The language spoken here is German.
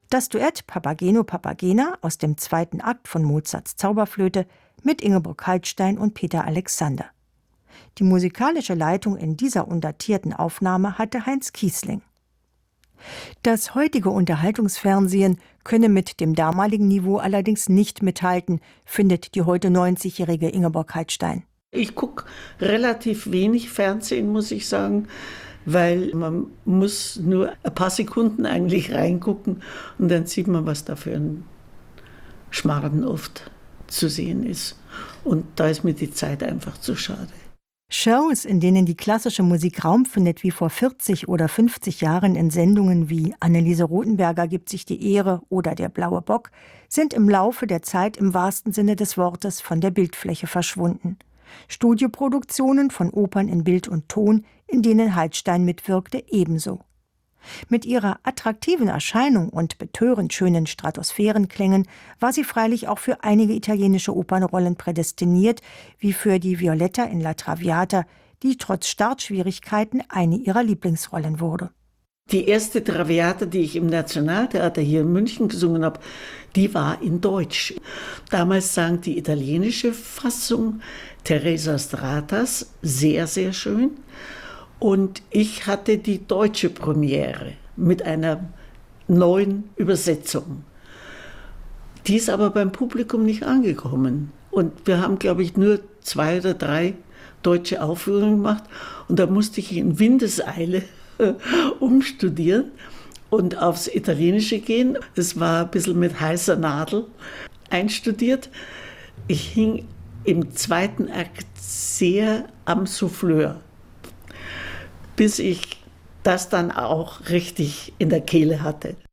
Das Duett Papageno Papagena aus dem zweiten Akt von Mozarts Zauberflöte mit Ingeborg Kaltstein und Peter Alexander. Die musikalische Leitung in dieser undatierten Aufnahme hatte Heinz Kiesling. Das heutige Unterhaltungsfernsehen könne mit dem damaligen Niveau allerdings nicht mithalten, findet die heute 90-jährige Ingeborg Kaltstein. Ich gucke relativ wenig Fernsehen, muss ich sagen, weil man muss nur ein paar Sekunden eigentlich reingucken und dann sieht man, was da für ein Schmarrn oft zu sehen ist. Und da ist mir die Zeit einfach zu schade. Shows, in denen die klassische Musik Raum findet, wie vor 40 oder 50 Jahren in Sendungen wie Anneliese Rothenberger gibt sich die Ehre oder Der blaue Bock, sind im Laufe der Zeit im wahrsten Sinne des Wortes von der Bildfläche verschwunden. Studioproduktionen von Opern in Bild und Ton, in denen Kaltstein mitwirkte, ebenso. Mit ihrer attraktiven Erscheinung und betörend schönen Stratosphärenklängen war sie freilich auch für einige italienische Opernrollen prädestiniert, wie für die Violetta in La Traviata, die trotz Startschwierigkeiten eine ihrer Lieblingsrollen wurde. Die erste Traviata, die ich im Nationaltheater hier in München gesungen habe, die war in Deutsch. Damals sang die italienische Fassung Teresa Stratas, sehr, sehr schön. Und ich hatte die deutsche Premiere mit einer neuen Übersetzung. Die ist aber beim Publikum nicht angekommen. Und wir haben, glaube ich, nur 2 oder 3 deutsche Aufführungen gemacht. Und da musste ich in Windeseile umstudieren und aufs Italienische gehen. Es war ein bisschen mit heißer Nadel einstudiert. Ich hing im zweiten Akt sehr am Souffleur, bis ich das dann auch richtig in der Kehle hatte.